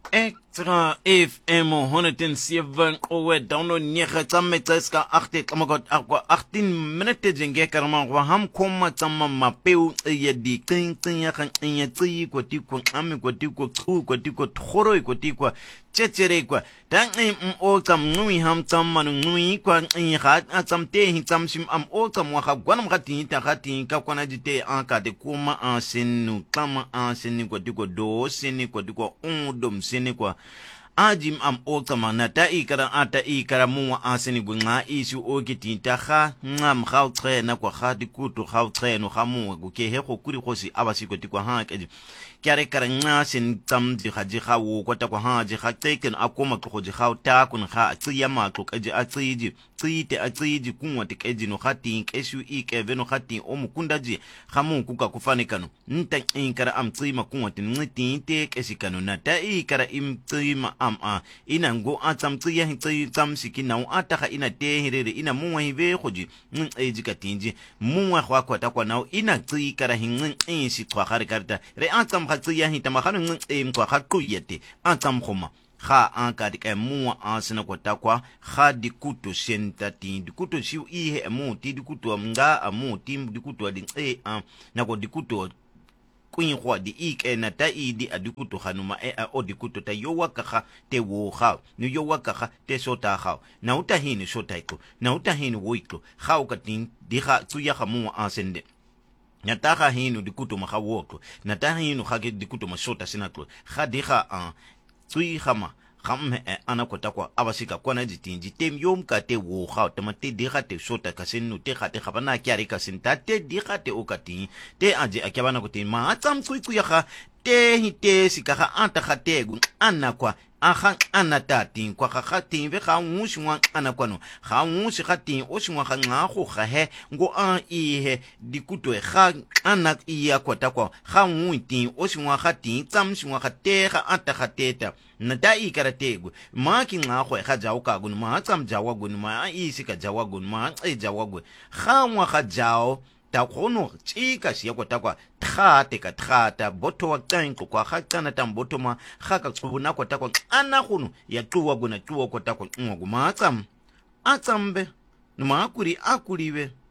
Extra FM 107 owe download 9 tsamme tsaska 8 kamagot akwa 18 minute jenge karama wa ham koma tsamma mapeu ya di ting ya kan ya tsi ko ti ko ame ko ti ko tsu ko ti ko thoro ko ti ko chechere ko dan o tsam nui ham tsamma nui ko ha tsam te hin tsam sim am o tsam wa gwanam khati ta khati ka kona jite an ka de kuma an sinu kama an sinu ko ti ko do sinu ko ti ko dom sinu ko ajim am okama na ta ikara ata ikara muwa asini gunga isu okiti taha ngam khautre na kwa khadi kutu khautre no khamu guke he khokuri khosi abasiko tikwa ha keji kyare kara nga sin tam di khaji khawu ko ta kwa ha ji khateken akoma ko ji khauta kun kha tsiya ma to keji atsiji tsite atsiji kunwa tikeji no khati kesu ikeve no khati o mukundaji khamu kuka kufanikano nta inkara am tsima kunwa tiniti te kesikano na ta ikara im tsima ina ngo atsam tsiya hin tsam sikina ataka ina tehirere ina muwa hive khoji eji katinji muwa khwa kwata kwa nao ina tsi kara hin si khwa khare karta re atsam khatsiya hin tamakhano khwa khakuyete atsam khoma kha anka dike muwa asina kwata kwa kha dikuto senta tin dikuto siu ihe mu ti dikuto nga amu tim dikuto adi na ko dikuto kuin kwa di ike na ta idi adikuto hanuma o dikuto ta yowa kaka te wo kha no yowa kaka te sota kha na utahini sota iko na utahini wo iko kha ukatin di kha tsuya khamu asende na ta kha hinu dikuto ma kha wo na ta hinu kha dikuto ma sota sinatlo kha di kha tsui khama khamme ana kota kwa abasika kwana jitinji tem yom ka te wo kha tamate di kha te sota ka sinu te kha te khabana kyari ka sinta te di kha te okati te aje akyabana ko te ma tsam ku ya kha te hite sika kha anta kha te gu ana kwa aha ana tatin kwa kha tin ve kha ngushwa ana kwano kha ngushi kha tin o shwa kha nga go kha he ngo I he dikuto kha ana iya kwata kwa kha ngutin o shwa kha tin tsam shwa kha te kha anta kha teta na ta ikarategu ma ki nga go kha jaw ka gun ma tsam jawa gun ma sika jawa gun ma jawa gun kha ngwa kha jaw ta khono chika siya kwata kwa thate ka thata boto wa tsanko kwa khatana tambotoma khaka tsubuna kwata kwa ana khono ya tuwa kwata kwa ngwa matsam atsambe noma akuri akuliwe